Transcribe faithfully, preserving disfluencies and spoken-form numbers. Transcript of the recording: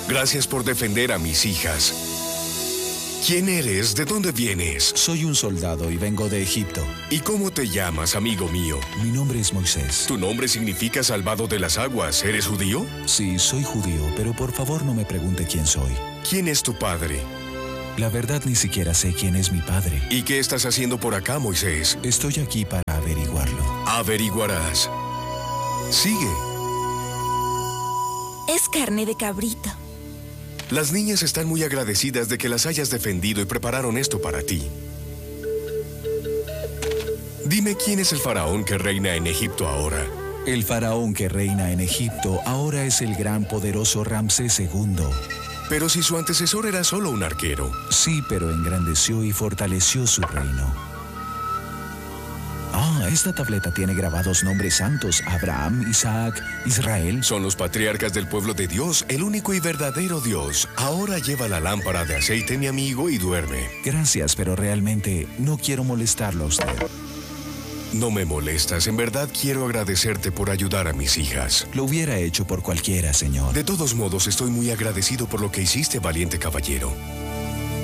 Gracias por defender a mis hijas. ¿Quién eres? ¿De dónde vienes? Soy un soldado y vengo de Egipto. ¿Y cómo te llamas, amigo mío? Mi nombre es Moisés. Tu nombre significa salvado de las aguas. ¿Eres judío? Sí, soy judío, pero por favor no me pregunte quién soy. ¿Quién es tu padre? La verdad ni siquiera sé quién es mi padre. ¿Y qué estás haciendo por acá, Moisés? Estoy aquí para averiguarlo. Averiguarás. Sigue. Es carne de cabrito. Las niñas están muy agradecidas de que las hayas defendido y prepararon esto para ti. Dime quién es el faraón que reina en Egipto ahora. El faraón que reina en Egipto ahora es el gran poderoso Ramsés segundo. Pero si su antecesor era solo un arquero. Sí, pero engrandeció y fortaleció su reino. Ah, esta tableta tiene grabados nombres santos: Abraham, Isaac, Israel. Son los patriarcas del pueblo de Dios, el único y verdadero Dios. Ahora lleva la lámpara de aceite, mi amigo, y duerme. Gracias, pero realmente no quiero molestarlo a usted. No me molestas, en verdad quiero agradecerte por ayudar a mis hijas. Lo hubiera hecho por cualquiera, señor. De todos modos, estoy muy agradecido por lo que hiciste, valiente caballero.